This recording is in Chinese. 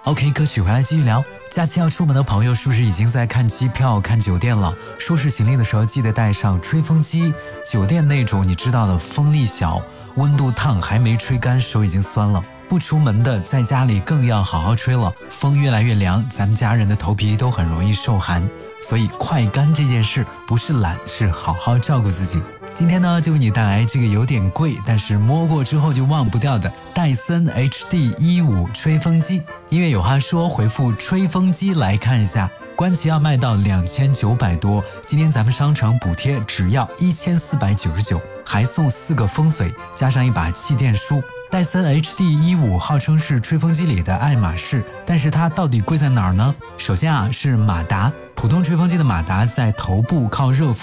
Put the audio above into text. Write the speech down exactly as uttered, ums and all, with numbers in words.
OK， 歌曲回来继续聊。假期要出门的朋友是不是已经在看机票、看酒店了？收拾行李的时候记得带上吹风机。酒店那种你知道的，风力小，温度烫，还没吹干，手已经酸了。不出门的在家里更要好好吹了，风越来越凉，咱们家人的头皮都很容易受寒，所以快干这件事不是懒，是好好照顾自己。今天呢，就为你带来这个有点贵，但是摸过之后就忘不掉的戴森 H D 十五 吹风机。音乐有话说，回复吹风机来看一下，官旗要卖到两千九百多，今天咱们商城补贴只要一千四百九十九，还送四个风水，加上一把气垫梳。戴森 H D 十五 号称是吹风机里的爱马仕，但是它到底贵在哪儿呢？首先啊，是马达，普通吹风机的马达在头部靠热风